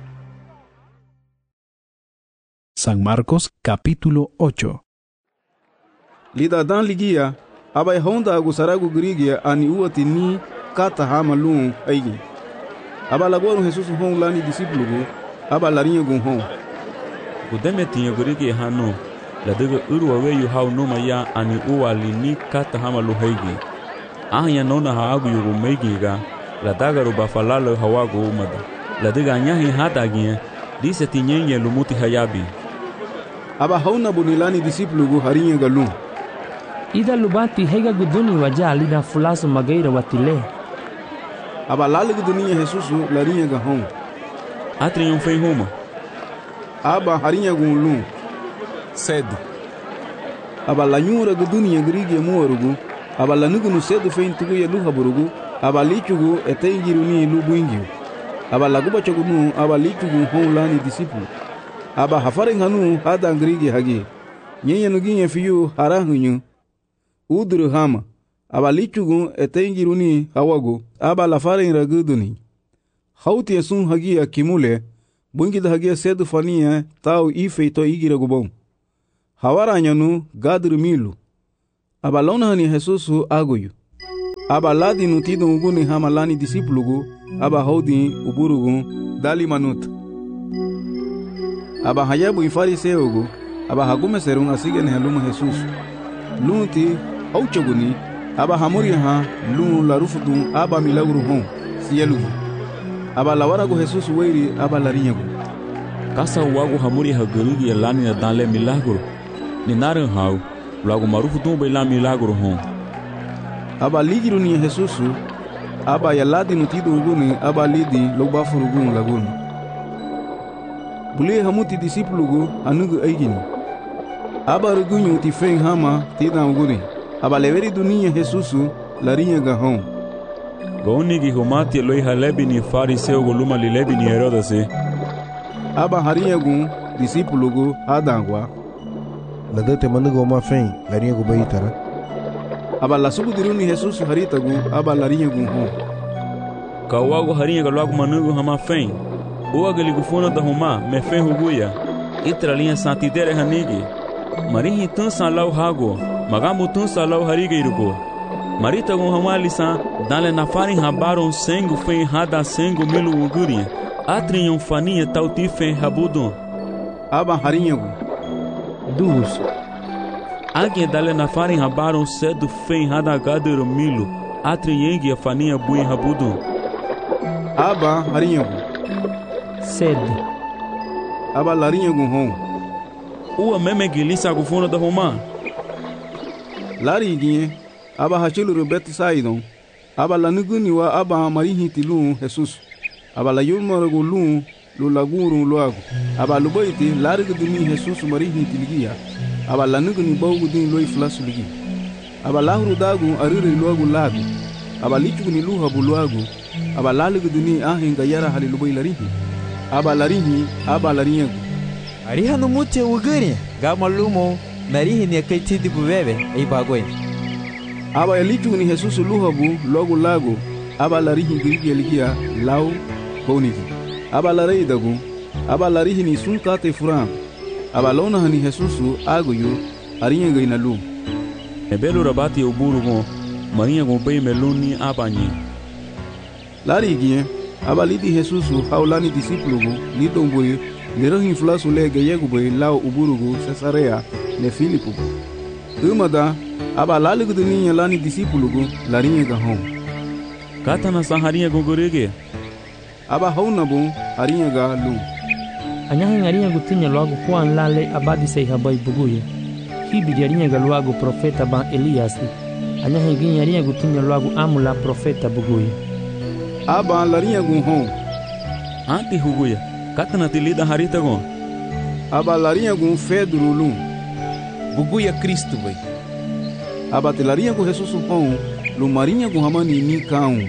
San Marcos capítulo ocho. Lida dan ligia aba honda agusaragu grigia ani uati ni kata hamalun aigi aba lagoru Jesus hon lani discipulu aba larinha gun hon gudeme tinha grigia hano la daga urwa weyu hau no maya ani uwali ni kata hamalu haigi ahya nona haagu yugo meigiga la daga ro bafalalo hawago umada la daga nyahi hadagia dise tinyenye lumuti hayabi aba hauna bunilani discipulu harinha galun ida lubati hega guduni waja lida fulasu magaira watile aba lali guduni Jesus larinha gahon atrium fei homa aba harinha gunlu cedo aba lanyura guduni grigi muorugu aba lanugu no cedo fei tugu ya luha burugu aba lichugu etengiruni lubuingiu aba laguba chagunu aba lichugu hon lani disciple aba hafarin hanu hada grigi hagi nyenye nuginye fiyu harahunyu uduru hama aba lichugun etengiruni hawago aba la faren raguduni hauti sun hagia kimule bungi da hagia sedu fania tau ifeito igira gubon hawaranyanu gadru milu aba lona hani Jesusu agoyu aba ladi nutido uguni hamalani disipulugu aba haudi uburugu dali manut aba hayabu ifariseugu aba hagume serun asigen halumu Jesusu lunti auchoguni aba hamuri ha lu la rufudun aba milagru hon sielugu aba lawaragu Jesusu weiri aba larinyagu kasa wagu hamuri ha gerigi lani na danle milagro ni naran hau lagu marufudun be la milagro hon aba ligiru ni Jesusu aba yaladi nutido uguni aba lidi loba furugun laguni buli hamuti disipulugu anugu aigini aba rugunyu ti fen hama tida uguni aba leveri dunia Jesusu larinha gahon goni gi homati loi halebi ni fariseu goluma lilebi ni Herodase aba harinha gun disipulugu adangwa ladate manugo ma fen larinha go baitara aba la subu diruni Jesusu haritagu aba larinha gun hon kawago harinha galagu manugo hama fen o agali gufona da homa me fen huguya itra linha santidere hanigi marihi tun salau hago magamu tun salau harigeirugo marita gon hamalisa dale na farin habaron sengu fen hada sengu milu uguri atrion fania tauti fen habudon aba harinhagu dus age dale na farin habaron sedu fen hada gadero milu atriengi fania buen habudon aba harinhagu sed aba larinhagu hon uwa meme gilisa gufona da homa lari dinhe aba hachiluru Betsaidon aba lanuguni wa aba marihi tilun Jesusu aba la yumaragu lun lu laguru luagu aba lubaiti larigu dumi Jesusu marihi tiligia aba lanuguni baugu din loi flasu ligi aba lahuru dagu arire luagu lagu aba lichuguni luha buluagu aba laligu duni ahinga yara hali lubai larihi aba larihi aba larinhagu ariha no mute uguri gamalumo narihi ne kai tidi bubebe ei bagoi aba elichuguni Jesusu luhabu logo lago aba larihi girigi eligia lau konigi aba lareidagu aba larihi ni sunkate furam aba lona hani Jesusu agoyu arinha gaina lu ebelu rabati uburugo marinha gombe meluni abanyi larigi aba lidi Jesusu haulani disipulugu lidomboy lerohin flasu lege yeguboy lau uburugu Cesarea ne Filipu umada aba laligu dunia lani disipulugu larinha gahon katana saharinha gogorege aba haunabu harinha ga lu anyahin harinha gutinya logo kuan lale abadi sei habai buguye hibi harinha ga logo profeta ban Elias anyahin gin harinha gutinya logo amula profeta buguye aba larinha gun hon anti huguya katana tilida harita gon aba larinha gun Pedro lu buguya Cristo vai aba tilarinha gun Jesusu hon lu marinha gun hamani ni kaun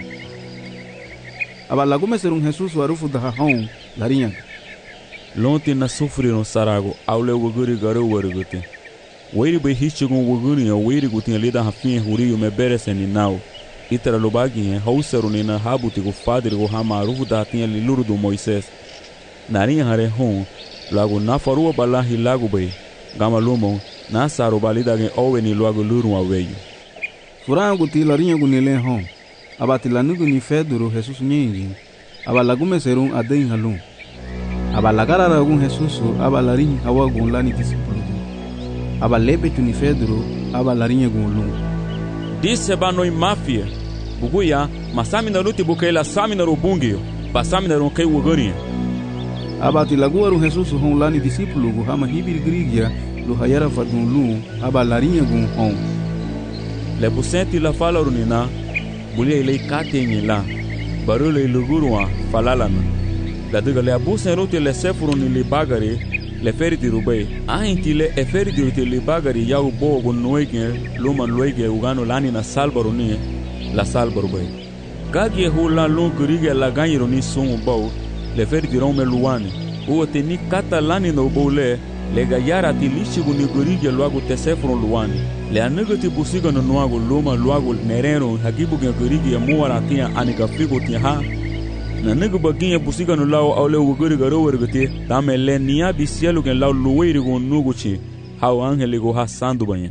aba lagume serun Jesusu arufu da hon larinha lonte na sofreram sarago aule woguri garo warugute weiri be hichigun woguri o weiri gutin lida hafin huriyo me bereseni nau itara lobagi hausaru nina habuti go padre go hamarufu da tinha liluru do Moisés narinha hare hon lago na farua balahi lago be gama lumon na saru balida gen oweni lago luru aweyo furango ti larinha gunile hon aba tilanugu ni Pedro Jesusu nyingi aba lagume serun aden halum aba lagara ragun Jesusu aba larinha hawagun lani disipulu aba lebe tuni Pedro aba larinha gunlum disse banoi mafia buguya masami na luti bukaila sami na rubungio pasami na ronkai wogori aba tilaguaru Jesusu hon lani disipulu hama hibir grigia lo hayara fadun lu aba larinha gun hon le busenti la fala runina bulia ile katenyi la barule lugurwa falalana la diga le abusen rote le sefuruni le bagari le feriti rubai ahinti le eferiti rote le bagari ya ubo go noege luma loege ugano lani na salbaruni la salbarubai kagi hula lon kurige la ganyiro ni sun ubo le feriti rome luwani o teni kata lani no bole le gayara ti lichigu ni gorige luagu tesefro luani le anigo ti busiga no nuagu luma luagu nerero hagibu ge gorige ya muara tia anika figo tia ha na nigo baginye busiga no lao awle wugori garo wergete dame le nia bisielu gen lao luweiri go nuguchi hau angeli go ha sandu banyen.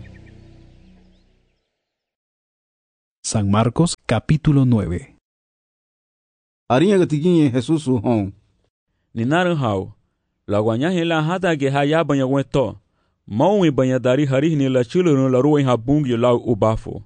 San Marcos capítulo nueve. Arinya gatiginye Jesús hon. Ni naran hau la guanyahe la hata ge ha ya banya weto mawi banya dari hari ni la chulo no la ruwa ha bungi la ubafo.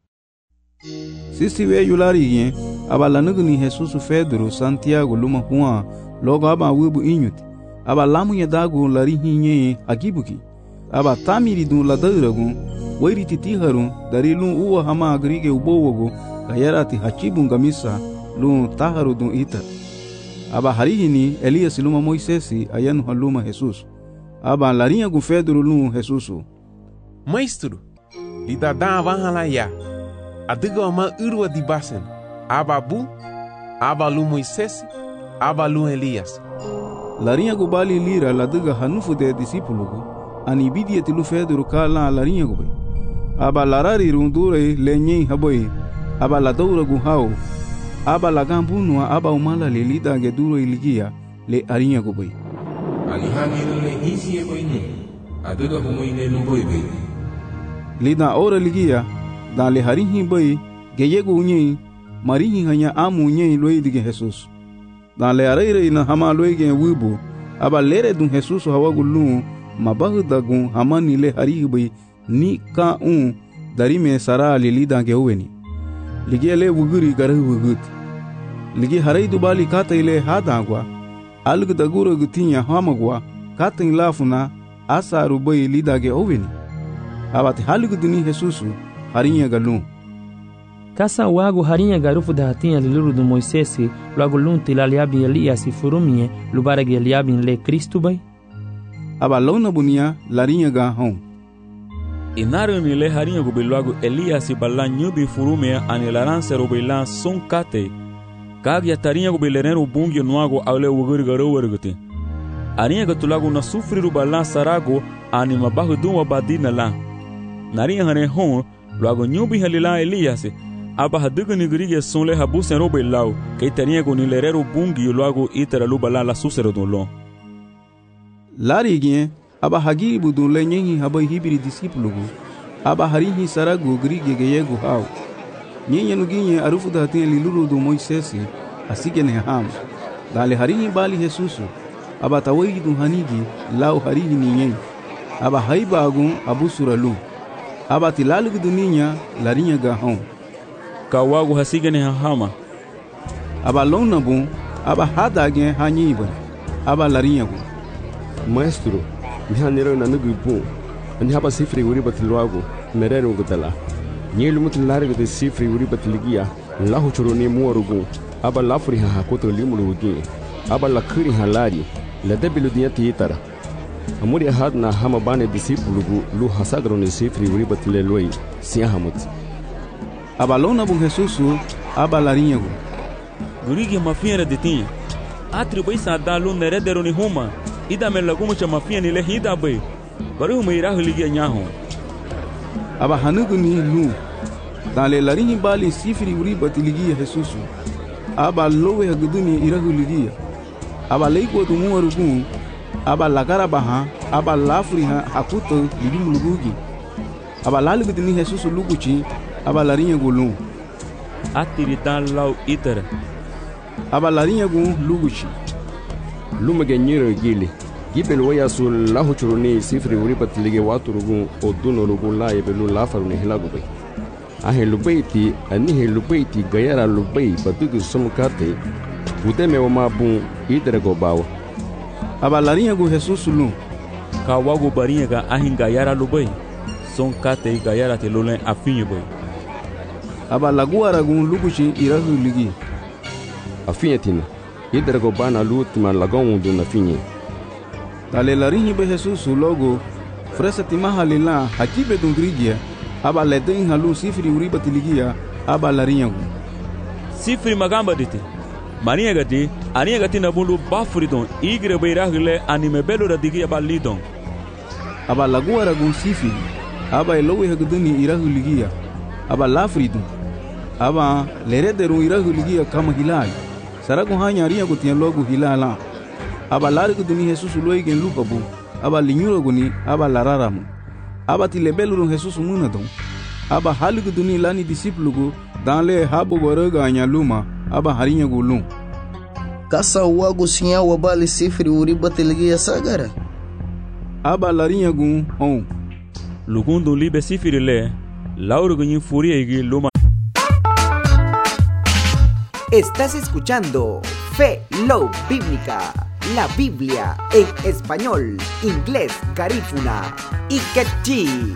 Sisi we yulari yen abala nugni Jesús Pedro Santiago luma Juan logo aba wibu inyuti aba lamu ye dagu lari hinye agibuki aba tamiri dun la dairagun wairi titi harun dari lun uwa hama agrige ubowogo gayarati hachibunga misa lun taharu dun ita aba harihini Elias luma Moisesi ayanu haluma Jesús aba larinha gu Pedro lun Jesús. Maestro lida da vahala ya adiga ma urwa di basen aba bu aba lu Moisesi aba lu Elias. Larinha gu bali lira ladiga hanufu de disipulugu ani bidia tilu Pedro kala larinha gu bai aba larari rundure lenye haboi aba la daura gu hao aba la gambunua aba umala le lida ge duro iligia le arinha gu bai alihani le hisi e boine adiga humoine lu boi bai lida ora ligia dan le harihi bai ge yegu unye marihi hanya amu unye loi dige Jesús dan le areire na hama loi ge wibu aba lere dun Jesús hawagu lu mabahu dagun hamani le harihi bai ni ka un dari me sara le lida ge uweni ligia le wuguri garahu wugut ligi harai dubali kata ile hadagwa alg daguro gutinya hamagwa katin lafuna asaru bai lida ge uweni abati halgu dini Jesús harinya galun kasa wagu harinya garufu da hatinha liluru do Moisesi logo lunti laliabi Elias furumie lubaragi Eliabi le Cristo bai aba lona bunia larinha ga hon inaru ni le harinha go belogo Elias balla nyubi furume ani laranse ro bella son kate kag ya tarinha go belerero bungi noago awle wuguri garo wergute arinha go tulago na sufri ro balla sarago ani mabahu dum badina la narinha hane hon logo nyubi halila Elias aba hadugo ni gurige son le habusen ro bellau ke tarinha go ni lerero bungi logo itera lu balla la susero do lo larigien aba hagi budun le nyengi haba hibiri disipulugu aba harihi saragu grige geyegu hau nyenye nuginye arufu da hatin liluru do Moisesi asige ne ham dale harihi bali Jesús aba tawayi dun hanigi lau harihi ni nyengi aba haibagun abu suralu aba tilalugu duninya larinya ga hon kawagu hasige ne hama aba lona bun aba hadage hanyiba aba larinya gu Maestro mihanero na nugu bu ani haba sifri wuri batluago merero gudala nyelu mutlare de sifri wuri batligia lahu churoni muorugu aba lafri ha hakoto limulugi aba lakuri halari la debilu diati itara amuri had na hama bane disipulugu lu hasagro ne sifri wuri batle loi sia hamut aba lona bu Jesús aba larinha gu gurigi mafiera de tinha atribai sa dalu neredero ni huma ida me lagumo cha mafia ni le hida bai baru me ira huligia nyaho aba hanugu ni lu dale larinhi bali sifri uri batiligia Jesús aba lowe haguduni ira huligia aba leiko tu muarugu aba lagara baha aba lafri ha hakuto libi mulugugi aba lalu guduni Jesús luguchi aba larinha gulu atiri dan lau itera aba larinha gu luguchi lumage nyiro gili gibel waya sul lahu churuni sifri wuri batlige waturugu oduno rugu la yebelu la faruni hilagu bai ahe lubaiti ani he lubaiti gayara lubai batugu somkate budeme wa mabun idrego bawa aba larinha gu Jesús lu ka wagu barinha ga ahin gayara lubai son kate gayara te lolen afinyo bai aba laguara gu luguchi irahu ligi afinyatina idrego bana lutima lagon do na finye dale larinhi be Jesús logo fresa timaha lila hakibe dun grigia aba leden halu sifri uri batiligia aba larinha gu sifri magamba dite marinha gati arinha gati na bulu bafuridon igre beirahile anime belo radigi aba lidon aba laguara gun sifi aba elowe hagduni irahuligia aba lafridu aba lerederu irahuligia kama hilal saragu hanya ria gutian logu hilala aba larigduni Jesus loigen lupabu aba linyuro guni aba lararamu aba tilebelu Jesus munado aba haligduni lani disiplugu danle habu goraga anya luma aba harinya gulum kasa wagu sinya wabali sifri uriba tilgia sagara aba larinya gun on lugundo libe sifiri le lauro gunyin furiegi luma. Estás escuchando Fe Low Bíblica, la Biblia en español, inglés, garífuna y quechí.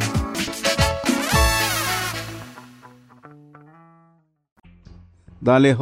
Dale